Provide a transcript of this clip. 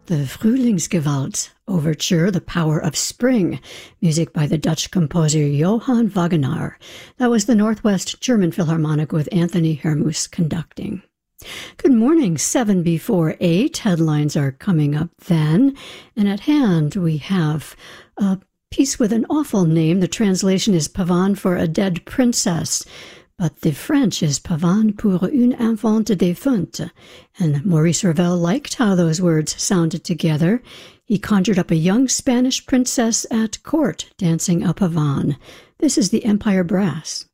the Frühlingsgewalt Overture, The Power of Spring, music by the Dutch composer Johann Wagenaar. That was the Northwest German Philharmonic with Anthony Hermus conducting. Good morning, 7 before 8. Headlines are coming up then. And at hand we have a piece with an awful name. The translation is Pavane for a Dead Princess, but the French is Pavane pour une enfant défunte. And Maurice Ravel liked how those words sounded together. He conjured up a young Spanish princess at court dancing a pavane. This is the Empire Brass.